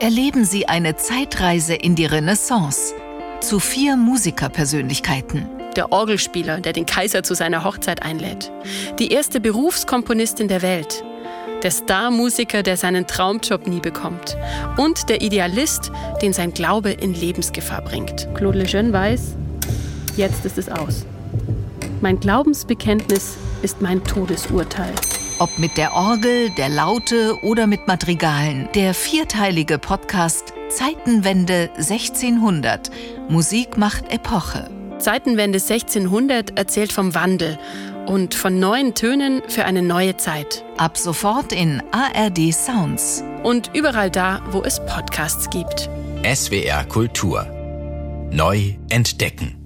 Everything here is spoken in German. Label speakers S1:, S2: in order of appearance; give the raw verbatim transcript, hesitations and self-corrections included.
S1: erleben Sie eine Zeitreise in die Renaissance zu vier Musikerpersönlichkeiten.
S2: Der Orgelspieler, der den Kaiser zu seiner Hochzeit einlädt. Die erste Berufskomponistin der Welt. Der Star-Musiker, der seinen Traumjob nie bekommt. Und der Idealist, den sein Glaube in Lebensgefahr bringt. Claude Lejeune weiß, jetzt ist es aus. Mein Glaubensbekenntnis ist mein Todesurteil.
S1: Ob mit der Orgel, der Laute oder mit Madrigalen. Der vierteilige Podcast Zeitenwende sechzehnhundert. Musik macht Epoche.
S2: Zeitenwende sechzehnhundert erzählt vom Wandel und von neuen Tönen für eine neue Zeit.
S1: Ab sofort in A R D Sounds.
S2: Und überall da, wo es Podcasts gibt.
S3: S W R Kultur. Neu entdecken.